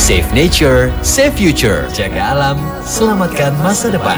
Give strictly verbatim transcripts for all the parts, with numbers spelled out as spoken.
Save nature, save future. Jaga alam, selamatkan masa depan.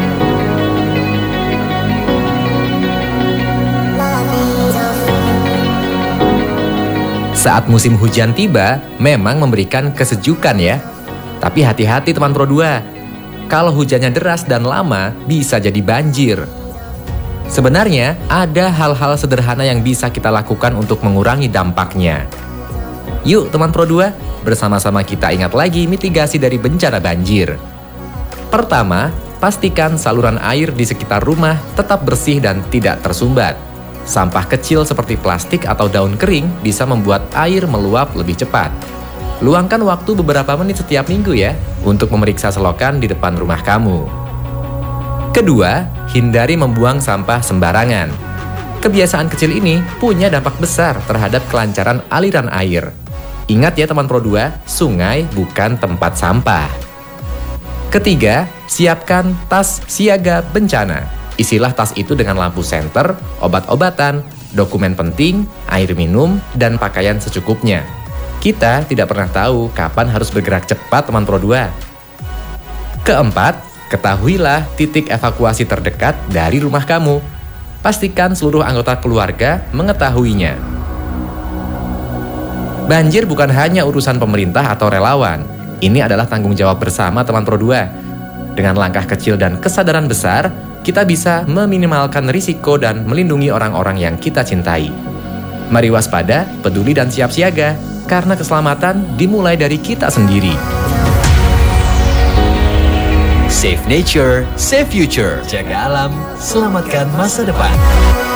Saat musim hujan tiba, memang memberikan kesejukan ya. Tapi hati-hati teman Pro dua. Kalau hujannya deras dan lama, bisa jadi banjir. Sebenarnya, ada hal-hal sederhana yang bisa kita lakukan untuk mengurangi dampaknya. Yuk teman Pro dua, bersama-sama kita ingat lagi mitigasi dari bencana banjir. Pertama, pastikan saluran air di sekitar rumah tetap bersih dan tidak tersumbat. Sampah kecil seperti plastik atau daun kering bisa membuat air meluap lebih cepat. Luangkan waktu beberapa menit setiap minggu ya, untuk memeriksa selokan di depan rumah kamu. Kedua, hindari membuang sampah sembarangan. Kebiasaan kecil ini punya dampak besar terhadap kelancaran aliran air. Ingat ya teman Pro dua, sungai bukan tempat sampah. Ketiga, siapkan tas siaga bencana. Isilah tas itu dengan lampu senter, obat-obatan, dokumen penting, air minum, dan pakaian secukupnya. Kita tidak pernah tahu kapan harus bergerak cepat teman Pro dua. Keempat, ketahuilah titik evakuasi terdekat dari rumah kamu. Pastikan seluruh anggota keluarga mengetahuinya. Banjir bukan hanya urusan pemerintah atau relawan. Ini adalah tanggung jawab bersama teman Pro dua. Dengan langkah kecil dan kesadaran besar, kita bisa meminimalkan risiko dan melindungi orang-orang yang kita cintai. Mari waspada, peduli dan siap siaga, karena keselamatan dimulai dari kita sendiri. Save nature, save future. Jaga alam, selamatkan masa depan.